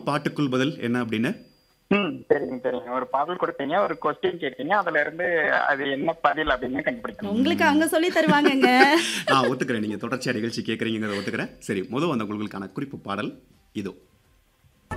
பாட்டுக்குள் பதில் என்ன அப்படின்னு? சரிங்க சரிங்க. ஒரு பாடல் கொடுத்தீங்க, ஒரு கொஸ்டின் கேட்டீங்க. அதுல இருந்து அது என்ன பதில் அப்படின்னு கண்டுபிடிக்கணும். உங்களுக்கு அவங்க சொல்லி தருவாங்கங்க. நான் ஒத்துக்கிறேன். நீங்க தொடர்ச்சியா நிகழ்ச்சி கேட்குறீங்கிறத ஒத்துக்கிறேன். சரி, முதல் வந்த உங்களுக்கான குறிப்பு பாடல் இதோ.